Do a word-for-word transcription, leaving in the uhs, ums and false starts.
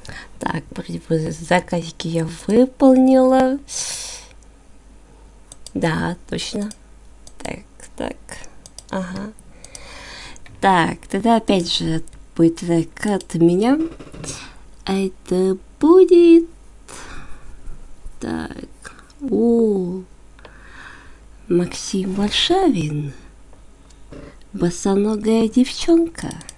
Так, вроде бы заказики я выполнила. Да, точно. Так, так. Ага. Так, тогда опять же будет трек от меня. А это будет... Так. О, Максим Варшавин. Босоногая девчонка.